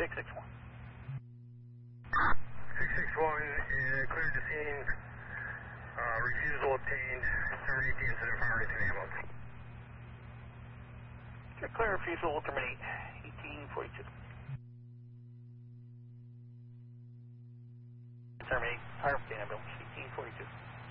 661. 661, cleared the scene. Refusal obtained. Terminate the incident. Fire racing ambulance. Clear refusal will terminate 1842. Terminate fire racing ambulance 1842.